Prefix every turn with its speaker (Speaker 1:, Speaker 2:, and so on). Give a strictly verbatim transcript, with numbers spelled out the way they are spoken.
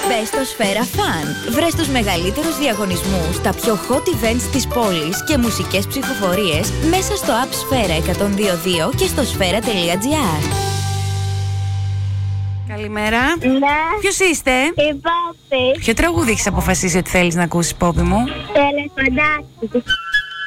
Speaker 1: Μπες στο Σφαίρα Fun. Βρες τους μεγαλύτερους διαγωνισμούς, τα πιο hot events της πόλης και μουσικές ψηφοφορίες μέσα στο app Σφαίρα εκατόν δύο δύο και στο σφαίρα τελεία τζι άρ.
Speaker 2: Καλημέρα.
Speaker 3: Ναι.
Speaker 2: Ποιος είστε?
Speaker 3: Η Πόπη.
Speaker 2: Ποιο τραγούδι έχεις αποφασίσει ότι θέλεις να ακούσεις, Πόπη μου?
Speaker 3: Ελεφαντάκι.